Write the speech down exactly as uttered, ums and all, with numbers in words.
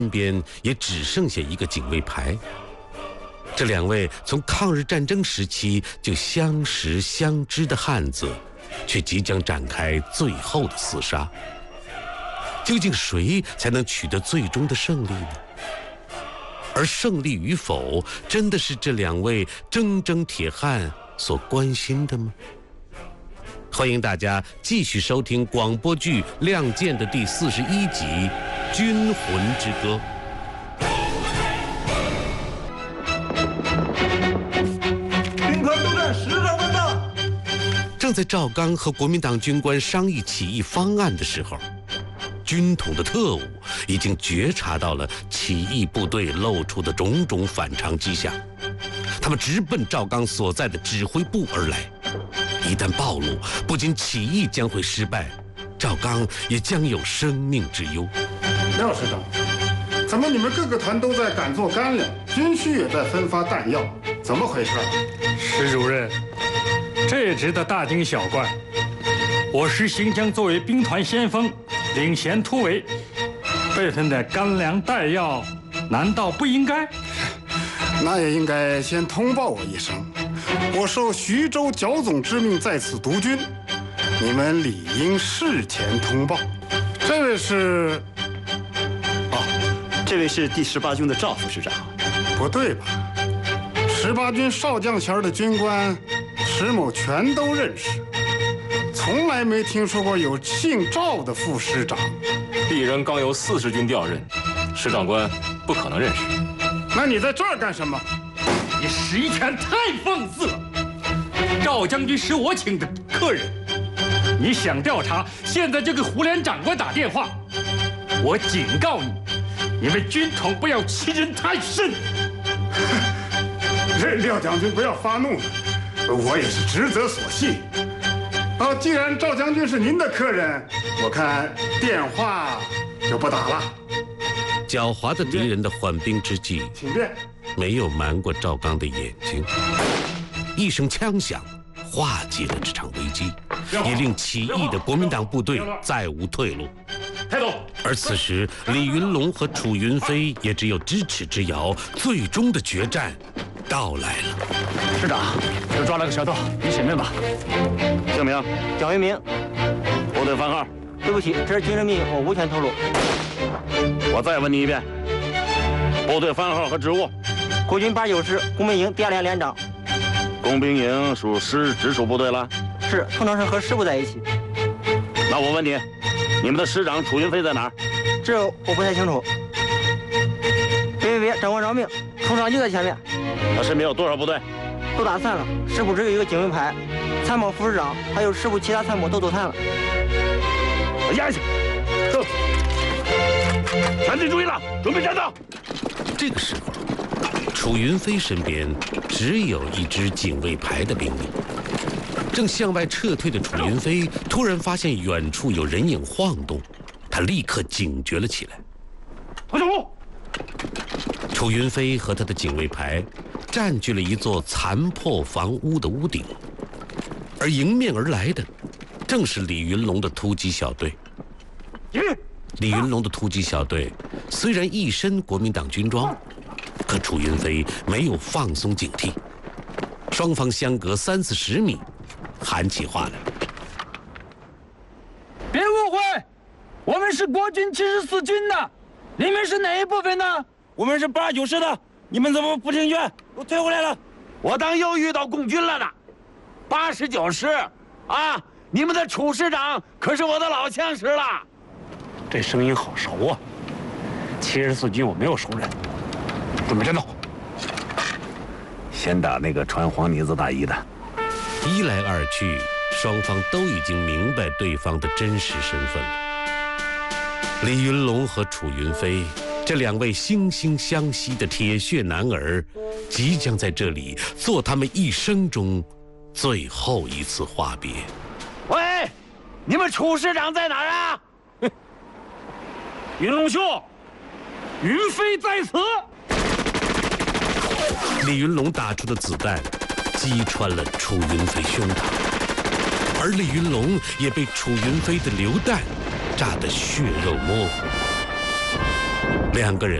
身边也只剩下一个警卫排。这两位从抗日战争时期就相识相知的汉子，却即将展开最后的厮杀。究竟谁才能取得最终的胜利呢？而胜利与否，真的是这两位铮铮铁汉所关心的吗？欢迎大家继续收听广播剧《亮剑》的第四十一集《军魂之歌》。 兵团督战十长问道。 正在赵刚和国民党军官商议起义方案的时候，军统的特务已经觉察到了起义部队露出的种种反常迹象，他们直奔赵刚所在的指挥部而来。一旦暴露，不仅起义将会失败，赵刚也将有生命之忧。 廖师长，怎么你们各个团都在赶做干粮，军需也在分发弹药，怎么回事？ 石主任，这也值得大惊小怪。我师行将作为兵团先锋，领衔突围，被分的干粮弹药，难道不应该？ 那也应该先通报我一声。我受徐州剿总之命在此督军，你们理应事前通报。这位是？ 哦，这位是第十八军的赵副师长。 不对吧？十八军少将衔的军官，石某全都认识，从来没听说过有姓赵的副师长。 鄙人刚由四十军调任，石长官不可能认识。 那你在这儿干什么？ 你石一拳太放肆了！赵将军是我请的客人，你想调查，现在就给胡连长官打电话。我警告你，你们军统不要欺人太甚。 廖将军不要发怒，我也是职责所系。啊，既然赵将军是您的客人，我看电话就不打了。 狡猾的敌人的缓兵之计， 请便。 没有瞒过赵刚的眼睛。一声枪响，化解了这场危机，也令起义的国民党部队再无退路。 开走。 而此时，李云龙和楚云飞也只有咫尺之遥，最终的决战到来了。 师长，又抓了个舌头，你审问吧。 姓名：蒋云明。部队番号。对不起，这是军人秘密，我无权透露。 我再问你一遍，部队番号和职务。 国军八九师工兵营第二连连长。 工兵营属师直属部队了？ 是，通常是和师部在一起。 那我问你，你们的师长楚云飞在哪儿？ 这我不太清楚。别别别，长官饶命，处长就在前面。 他身边有多少部队？ 都打散了，师部只有一个警卫排，参谋副师长还有师部其他参谋都走散了。 压下去，走！全体注意了，准备战斗！ 这个时候，楚云飞身边只有一支警卫排的兵力。正向外撤退的楚云飞突然发现远处有人影晃动，他立刻警觉了起来。 跑小路！ 楚云飞和他的警卫排占据了一座残破房屋的屋顶，而迎面而来的正是李云龙的突击小队。李云龙的突击小队虽然一身国民党军装，可楚云飞没有放松警惕。双方相隔三四十米，喊起话来： 别误会，我们是国军七十四军的，你们是哪一部分的？ 我们是八九师的，你们怎么不听劝？都退回来了。我当又遇到共军了呢。八十九师，啊，你们的楚师长可是我的老相识了。 这声音好熟啊！七十四军我没有熟人，准备战斗。 先打那个穿黄呢子大衣的。 一来二去，双方都已经明白对方的真实身份了。李云龙和楚云飞这两位惺惺相惜的铁血男儿，即将在这里做他们一生中最后一次话别。 喂，你们楚师长在哪儿啊？ 云龙兄，云飞在此。 李云龙打出的子弹击穿了楚云飞胸膛，而李云龙也被楚云飞的榴弹炸得血肉模糊。 两个人